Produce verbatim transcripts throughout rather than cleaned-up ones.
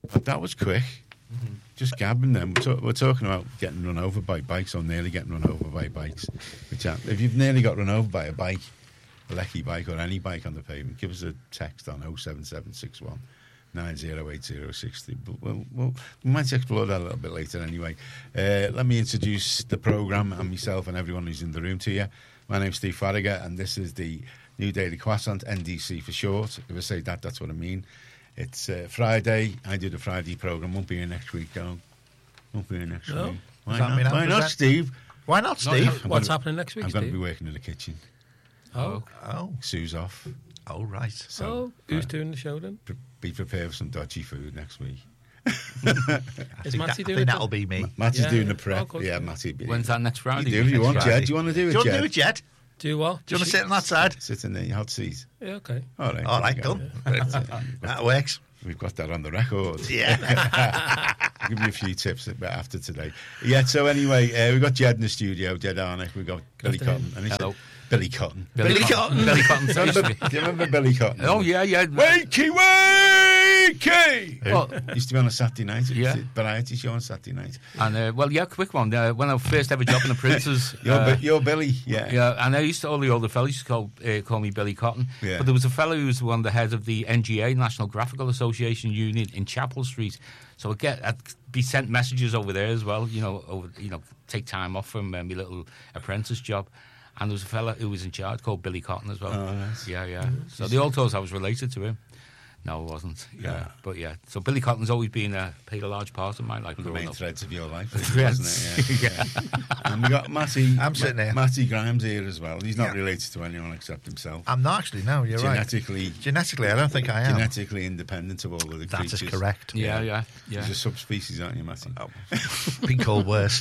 But that was quick. Mm-hmm. Just gabbing them. We're, talk, we're talking about getting run over by bikes or nearly getting run over by bikes. Which, if you've nearly got run over by a bike, a Lecky bike or any bike on the pavement, give us a text on oh seven seven six one nine oh eight oh six oh. But we'll, we'll, we might explore that a little bit later anyway. Uh, let me introduce the programme and myself and everyone who's in the room to you. My name's Steve Farragher, and this is the New Daily Croissant, N D C for short. If I say that, that's what I mean. It's uh, Friday. I do the Friday programme. Won't be here next week, though. Won't be here next no. week. Why not, Why not Steve? Why not, Steve? Not, What's gonna, happening next week, I'm going to Steve? be working in the kitchen. Oh. Oh. Sue's off. Oh, right. So, oh, who's uh, doing the show then? Pre- be prepared for some dodgy food next week. Is Matty that, doing it? That'll be me. M- Matty's yeah, doing the prep. Oh, yeah, Matty. When's that next Friday? You do if you want, Jed. Do you want to do it, Jed? Do you want to do it, Jed? Do what? Do you want to sit on that side? Sit in the hot seat. Yeah, okay. All right. All right, done. That works. We've got that on the record. Yeah. I'll give you a few tips after today. Yeah, so anyway, uh, we've got Jed in the studio, Jed Arnick. We've got Billy Cotton. And he Hello. said, Billy Cotton. Billy, Billy Cotton. Billy Cotton. Remember, do you remember Billy Cotton? Oh, yeah, yeah. Wakey, wakey! Well, used to be on a Saturday night. Yeah. Variety show on Saturday night. And, uh, well, yeah, quick one. Uh, when I first ever job in the Princes. you're, uh, you're Billy, yeah. Yeah, and I used to, all the older fellas used to call, uh, call me Billy Cotton. Yeah. But there was a fellow who was one of the heads of the N G A, National Graphical Association Union, in Chapel Street. So I'd, get, I'd be sent messages over there as well, you know, over, you know, take time off from uh, my little apprentice job. And there was a fella who was in charge called Billy Cotton as well. Oh, nice. Yeah, yeah. So they all thought I was related to him. No, I wasn't. Yeah. Yeah. But yeah, so Billy Cotton's always been uh, played a large part of my life. The main up. threads of your life, Threads. Wasn't it? Yeah. yeah. And we got Matty. I'm sitting Ma- here. Matty Grimes here as well. He's not yeah. related to anyone except himself. I'm not actually. No, you're genetically, right. Genetically, I don't think I am. Genetically independent of all of the that creatures. That is correct. Yeah, yeah, yeah. You're a subspecies, aren't you, Matty? Oh. Been called worse.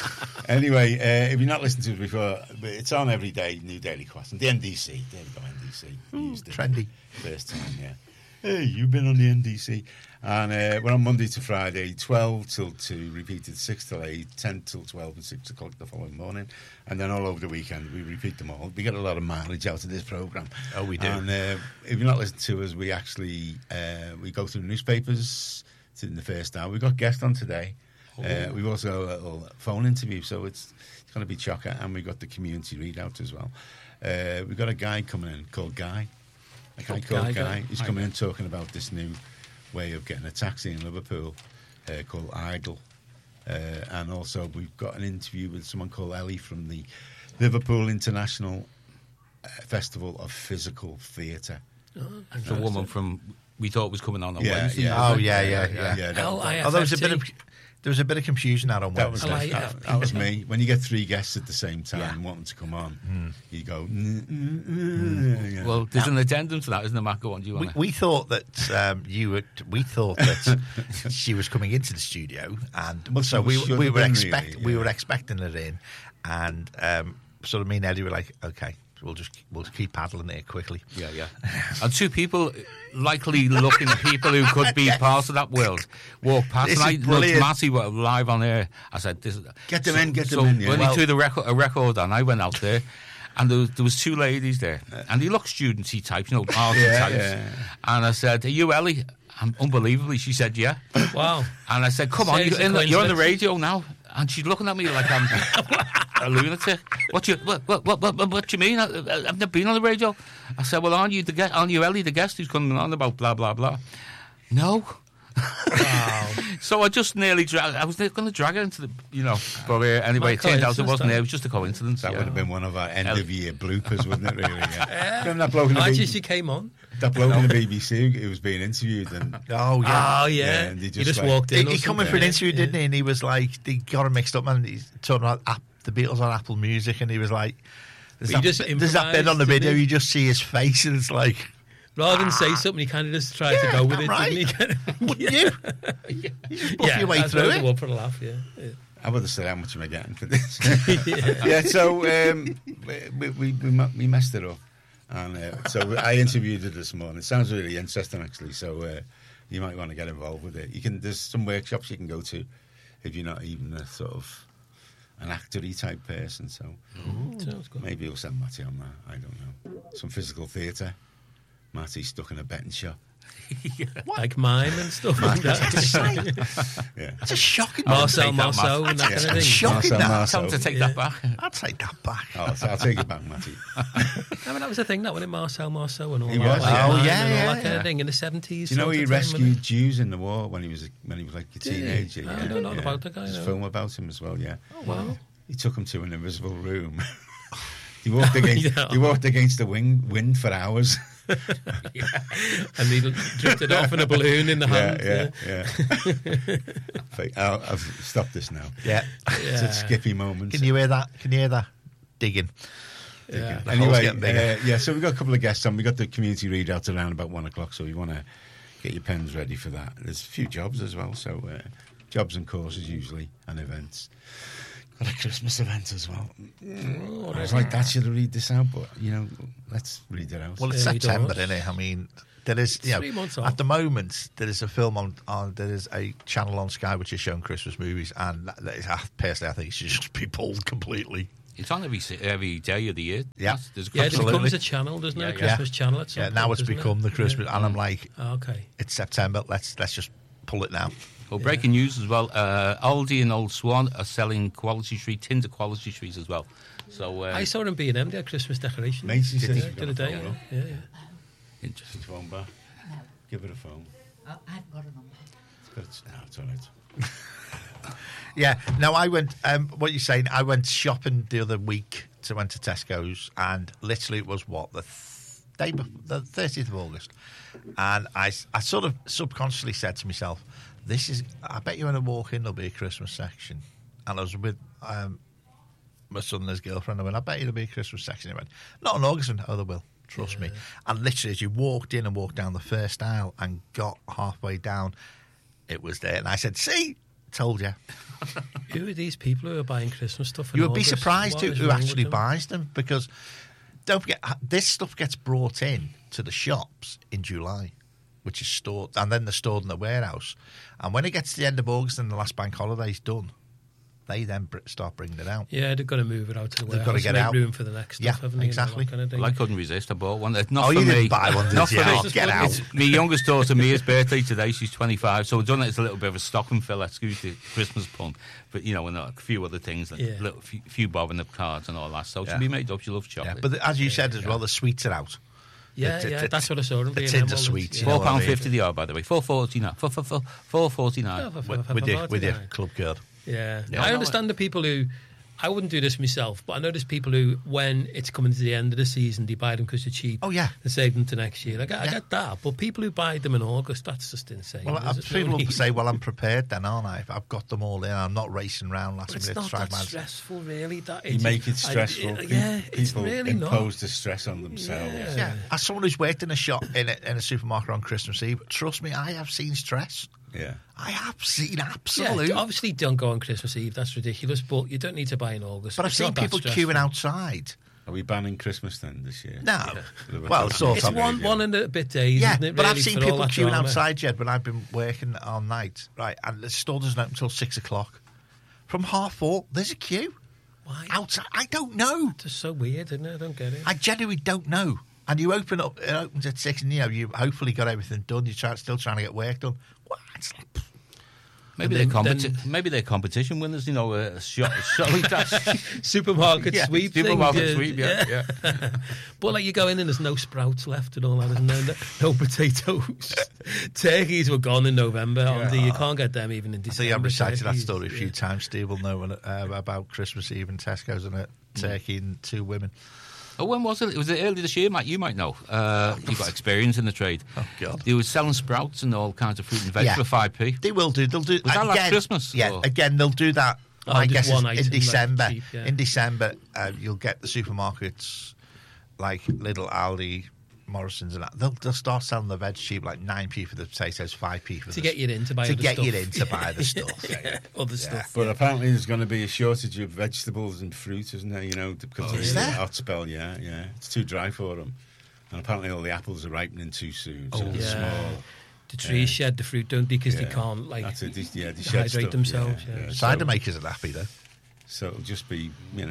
Anyway, uh, if you're not listening to it before, it's on every day. New Daily Croissant, the N D C. There we go, N D C. Ooh, trendy. First time, yeah. Hey, you've been on the N D C. And uh, we're on Monday to Friday, twelve till two, repeated six till eight, ten till twelve, and six o'clock the following morning. And then all over the weekend, we repeat them all. We get a lot of mileage out of this programme. Oh, we do. And uh, if you're not listening to us, we actually uh, we go through the newspapers in the first hour. We've got guests on today. Oh. Uh, we've also got a little phone interview, so it's, it's going to be chocker. And we've got the community readout as well. Uh, we've got a guy coming in called Guy. A guy called Guy. Guy. He's coming in talking about this new way of getting a taxi in Liverpool uh, called Idle. Uh, and also we've got an interview with someone called Ellie from the Liverpool International uh, Festival of Physical Theatre. Oh, the woman from we thought was coming on on yeah, Wednesday. Yeah. Oh yeah, yeah, yeah. yeah. yeah that, L I F F T. Oh, there was a bit of there was a bit of confusion out on that was Wednesday. that, that was me. When you get three guests at the same time yeah. wanting to come on, mm. you go. Mm, mm, mm, yeah. Well, there's now, an addendum to that, isn't there, Matt? Go on, do you want we, we thought that um, you were. We thought that she was coming into the studio, and well, so we we were expect really, yeah. we were expecting her in, and um, sort of me and Eddie were like, okay. We'll just we'll just keep paddling there quickly. Yeah, yeah. And two people, likely looking people who could be part of that world, walk past. This and I looked Matty live on air. I said, "This is get them so, in, get so them in." Yeah. When Well, he threw the record, a record on, I went out there, and there was, there was two ladies there, and he looked studenty types, you know, arty yeah, types. Yeah. And I said, "Are you Ellie?" And unbelievably, she said, "Yeah." Wow. And I said, "Come on, you're, in the, you're on the radio now." And she's looking at me like I'm a lunatic. What you what what what what, what do you mean? I, I've never been on the radio. I said, "Well, aren't you the guest? Aren't you Ellie, the guest who's coming on about blah blah blah?" No. Wow. So I just nearly dragged. I was going to drag her into the, you know. But uh, anyway, it turned out it wasn't there. It was just a coincidence. That yeah. would have been one of our end of year bloopers, wouldn't it? Really? Yeah. Yeah. Remember that bloke in the Actually, B B C? she came on. That bloke in the B B C who was being interviewed, and oh yeah, oh yeah, yeah and he he just, just like, walked in. He, he come in for an interview, didn't he? And he was like, they got him mixed up, man. He's talking about app, the Beatles on Apple Music, and he was like, "There's, that, just there's that bit on the video. he? You just see his face, and it's like." Rather than say something, he kind of just tried yeah, to go with I'm it, right. didn't he? Wouldn't you? You just buff yeah, your way I through suppose it. I would for a laugh, yeah. yeah. I would have said, how much am I getting for this? yeah. yeah, so um, we, we, we, we messed it up. And uh, so I interviewed her this morning. It sounds really interesting, actually, so uh, you might want to get involved with it. You can. There's some workshops you can go to if you're not even a sort of an actor-y type person. So Ooh. Sounds good. Maybe we'll send Matty on that. I don't know. Some physical theatre. Matty stuck in a betting shop. Like mime and stuff like that. Yeah. That's a shocking. Marcel take that, Marceau and that That's kind of thing. shocking. Marcel that. Marceau. Time to take Yeah. that back. I'd take that back. Oh, so I'll take it back, Matty. I mean, that was the thing, that one in Marcel Marceau and all He that. was, like, yeah. Oh, mime yeah, and all yeah, that kind yeah. of thing in the seventies. Do you know he sort of time, wasn't rescued Jews in the war when he was when he was like a Did he? teenager? I yeah, don't know yeah. about the guy, There's a no. film about him as well. Yeah. Oh, wow. He took him to an invisible room. he walked against Yeah. he walked against the wind wind for hours. And he drifted off in a balloon in the hand. yeah, yeah, yeah. Fake- I'll, I've stopped this now. Yeah. It's a skippy moment. Can you hear that? Can you hear that? Digging. Yeah. The hole's Anyway, getting bigger. uh, yeah, so we've got a couple of guests on. We've got the community readouts around about one o'clock, so you want to get your pens ready for that. There's a few jobs as well, so uh, jobs and courses usually, and events. Got a Christmas event as well. Oh, I was like, that should read this out, but, you know, let's read it out. Well, it's Early September, doors. isn't it? I mean, there is, you know, Three months off. at the moment, there is a film on, on, there is a channel on Sky which is showing Christmas movies, and that, that is, I- personally, I think it should just be pulled completely. It's on every si- every day of the year. Yeah. There's a Yeah, it Absolutely. becomes a channel, doesn't it? Yeah, A yeah. Christmas channel at some Yeah, point, now it's doesn't become it? the Christmas, and I'm like, Yeah. Okay. it's September, let's let's just pull it now. Well, breaking news as well. Uh, Aldi and Old Swan are selling Quality Street, tins of Quality Streets as well. So uh, I saw in B and M, they had Christmas decorations. Macy says yeah, you've the got other a day. phone, Yeah, yeah. interesting. Phone back. No, Give it a phone. I I haven't got a number. It's got its, no, it's all right. Yeah. Now I went. Um, what you're saying? I went shopping the other week. To went to Tesco's, and literally it was what the th- day, bef- the thirtieth of August, and I, I sort of subconsciously said to myself, "This is. I bet you when I walk in, there'll be a Christmas section." And I was with um, my son and his girlfriend. I went, "I bet you there'll be a Christmas section." He went, "Not in August." And, oh, there will. Trust me. And literally, as you walked in and walked down the first aisle and got halfway down, it was there. And I said, "See, told you." Who are these people who are buying Christmas stuff? in You would be August? surprised What who, is who wrong with actually them? buys them, because don't forget, this stuff gets brought in to the shops in July, which is stored, and then they're stored in the warehouse. And when it gets to the end of August and the last bank holiday's done, they then br- start bringing it out. Yeah, they've got to move it out to the They've warehouse. gotta get make out. room for the next stuff, Yeah, haven't they? and all that exactly. Kind of thing. Well, I couldn't resist. I bought one. Not Oh, for you me. didn't buy one, did Not you? for me. Oh, get out. It's my youngest daughter, Mia's birthday today. She's twenty-five, so we've done it as a little bit of a stocking filler, excuse the Christmas pun. But, you know, and a few other things, like Yeah. little, few, few bobbing up cards and all that. So Yeah. she'll be made up. She loves Yeah, chocolate. but the, as you said as well, the sweets are out. yeah, the- yeah, the- that's what I saw. in the B and tins M of all the- sweets, yeah. you know Four what I pound mean? fifty they are, by the way. Four forty nine. Four four four four forty nine. Yeah, for- for- With, for with, your, with your forty-nine. club card. Yeah. Yeah. I No, understand the people who. I wouldn't do this myself, but I know there's people who, when it's coming to the end of the season, they buy them because they're cheap. Oh, yeah. And save them to next year. I get, I Yeah. get that, but people who buy them in August, that's just insane. Well, There's I, just no people will need. say, well, I'm prepared then, aren't I? If I've got them all in, I'm not racing around last But it's minute to not try that my... stressful, really. That You is- make it I- stressful. I- Pe- yeah, it's People really impose not. the stress on themselves. Yeah. Yeah, as someone who's worked in a shop in a, in a supermarket on Christmas Eve, trust me, I have seen stress. Yeah. I have seen Yeah, absolute. obviously don't go on Christmas Eve. That's ridiculous. But you don't need to buy in August. but I've It's seen not that people stressful. queuing outside. Are we banning Christmas then this year? No, Yeah. well, sort It's of. one one and a bit days. Yeah, isn't it, but I've really, seen for all people that queuing drama? outside, Jed, when I've been working all night, right? And the store doesn't open until six o'clock. From half four, there's a queue Why? outside. I don't know. It's just so weird, isn't it? I don't get it. I genuinely don't know. And you open up, it opens at six, and you know you hopefully got everything done. You're try, still trying to get work done. What? It's like, pff, Maybe And they're then- competi- then- maybe they're competition winners. You know, a shot, shot dash. Supermarket Yeah, sweep supermarket thing. sweep, yeah, yeah. But like you go in and there's no sprouts left and all that, and then no potatoes. Turkeys were gone in November. Yeah. You can't get them even in I December. think I've recited that turkeys. story a few Yeah. times. Steve will know when, uh, about Christmas Eve in Tesco's and a turkey and two women. Oh, when was it? Was it early this year, Matt? You might know. Uh, you've got experience in the trade. Oh, God. They were selling sprouts and all kinds of fruit and veg Yeah. for five p. They will do. They'll do. Was that again, last Christmas, Yeah. or- Again, they'll do that. Oh, My just guess is one in item, like, December. cheap, yeah. In December, uh, you'll get the supermarkets like Little, Aldi, Morrison's, and that. They'll, they'll start selling the veg cheap, like nine p for the potatoes, five p for To the get you in to buy to other get stuff. you in to buy the stuff. Yeah, other stuff. But apparently there's going to be a shortage of vegetables and fruit, isn't there? You know, because Oh, of is the there? hot spell. Yeah, yeah. It's too dry for them. And apparently all the apples are ripening too soon. So Oh, they're yeah. small. The trees shed the fruit, don't they? Because Yeah. they can't like That's it. They, yeah, they shed hydrate stuff, themselves. yeah, Yeah. yeah. Cider So- makers are happy though. So it'll just be, you know.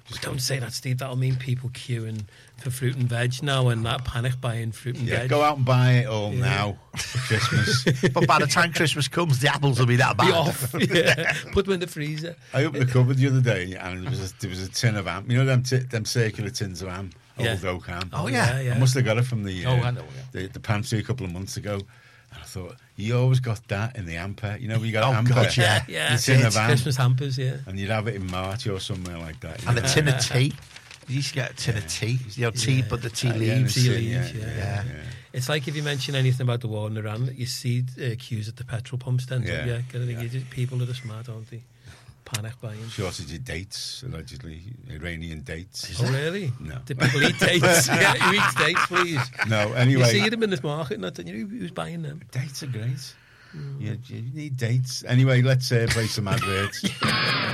Just Don't say that, Steve. That'll mean people queuing for fruit and veg now, and that panic buying fruit and yeah, veg. go out and buy it all Yeah. now for Christmas. But by the time Christmas comes, the apples will be that Be bad. off. Yeah. Put them in the freezer. I opened the cupboard the other day and there was a, there was a tin of ham. You know them t- them circular tins of ham, Yeah. old oak ham. Oh, yeah. yeah. I must have got it from the uh, Oh, I know, yeah. the, the pantry a couple of months ago. And I thought, you always got that in the hamper. You know, you got Oh, a hamper. God, yeah. Yeah. The tin of ham. Christmas hampers, yeah. And you'd have it in March or somewhere like that. you And a know. tin of tea. You used to get a tin of tea. You know, tea, Yeah. but the tea Uh, yeah, leaves. tea tin, leaves, yeah, yeah. yeah, yeah. It's like if you mention anything about the war in Iran, you see uh, queues at the petrol pumps then. Yeah. Yeah, yeah. Yeah. You just, people are smart, aren't they? Panic buying. Shortage of dates, allegedly. Iranian dates. Oh, really? No. Do people eat dates? Yeah, who eats dates, please? No, You anyway. see them in the market, and don't you know who's buying them? Dates are great. You, you need dates. Anyway, let's uh, play some adverts.